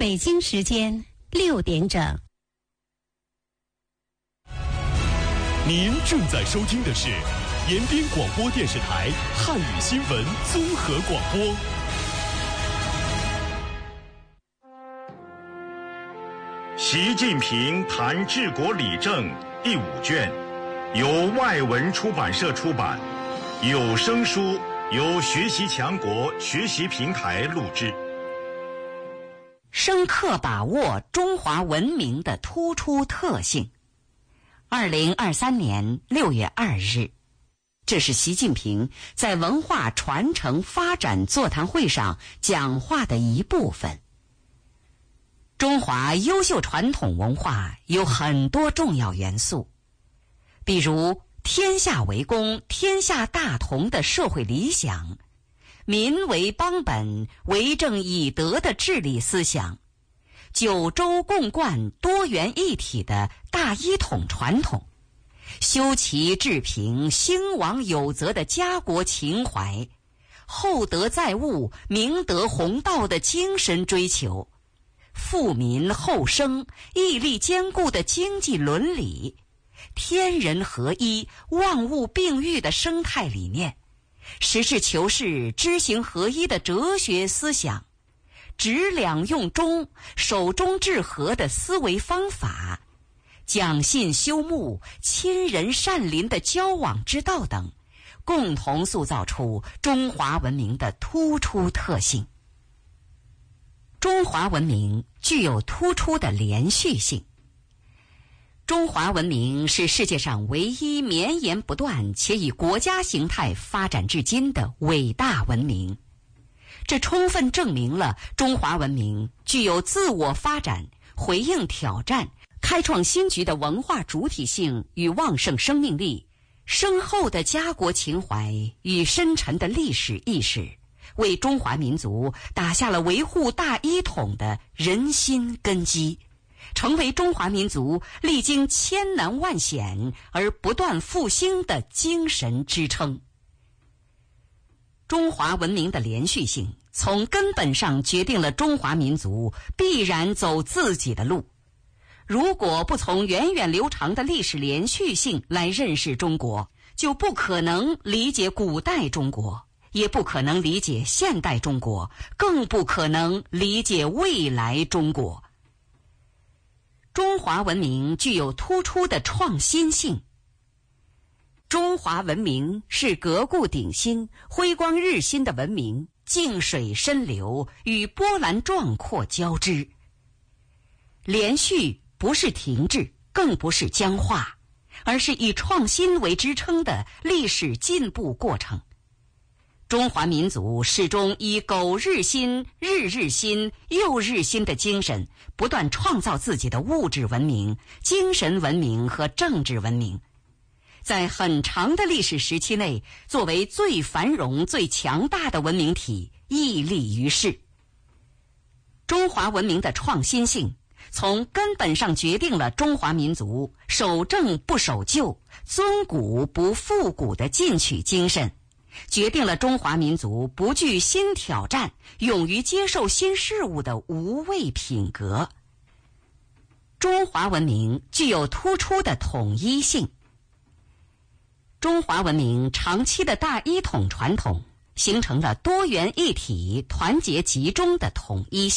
北京时间6点整。 您正在收听的是延边广播电视台汉语新闻综合广播。 习近平谈治国理政第5卷，由外文出版社出版，有声书由学习强国学习平台录制。 深刻把握中华文明的突出特性。2023年6月2日，这是习近平在文化传承发展座谈会上讲话的一部分。中华优秀传统文化有很多重要元素，比如天下为公、天下大同的社会理想，民为邦本、为政以德的治理思想，九州共贯、多元一体的大一统传统，修齐治平、兴亡有则的家国情怀，厚德载物、明德弘道的精神追求，富民厚生、毅力坚固的经济伦理，天人合一、万物并育的生态理念，实事求是、知行合一的哲学思想，执两用中、守中治和的思维方法，讲信修睦、亲仁善邻的交往之道等，共同塑造出中华文明的突出特性。中华文明具有突出的连续性。中华文明是世界上唯一绵延不断且以国家形态发展至今的伟大文明。这充分证明了中华文明具有自我发展、回应挑战、开创新局的文化主体性与旺盛生命力，深厚的家国情怀与深沉的历史意识，为中华民族打下了维护大一统的人心根基，成为中华民族历经千难万险而不断复兴的精神支撑。中华文明的连续性从根本上决定了中华民族必然走自己的路。如果不从源远流长的历史连续性来认识中国，就不可能理解古代中国，也不可能理解现代中国，更不可能理解未来中国。中华文明具有突出的创新性。中华文明是革故鼎新、辉光日新的文明，静水深流，与波澜壮阔交织。连续不是停滞，更不是僵化，而是以创新为支撑的历史进步过程。中华民族始终以苟日新、日日新、又日新的精神，不断创造自己的物质文明、精神文明和政治文明。在很长的历史时期内，作为最繁荣、最强大的文明体，屹立于世。中华文明的创新性，从根本上决定了中华民族守正不守旧、尊古不复古的进取精神，决定了中华民族不惧新挑战、勇于接受新事物的无畏品格。中华文明具有突出的统一性。中华文明长期的大一统传统，形成了多元一体、团结集中的统一性。